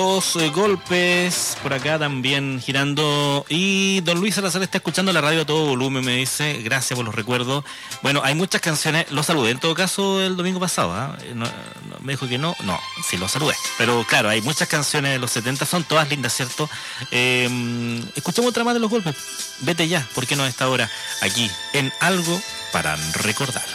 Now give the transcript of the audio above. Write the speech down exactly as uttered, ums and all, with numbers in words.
Los eh, golpes por acá también girando. Y don Luis Salazar está escuchando la radio a todo volumen, me dice. Gracias por los recuerdos. Bueno, hay muchas canciones. Lo saludé en todo caso el domingo pasado, ¿eh? no, no, me dijo que no. No, sí lo saludé. Pero claro, hay muchas canciones de los setenta, son todas lindas, ¿cierto? Eh, escuchemos otra más de Los Golpes. Vete ya, ¿por qué no a esta hora? Aquí, en Algo para Recordar.